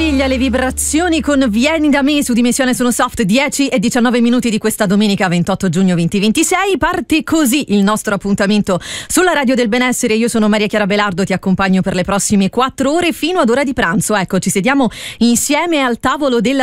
meraviglia, le vibrazioni con Vieni da me su Dimensione Sono Soft, 10 e 19 minuti di questa domenica 28 giugno 2026. Parte così il nostro appuntamento sulla Radio del Benessere. Io sono Maria Chiara Belardo, ti accompagno per le prossime 4 ore fino ad ora di pranzo. Ecco, ci sediamo insieme al tavolo della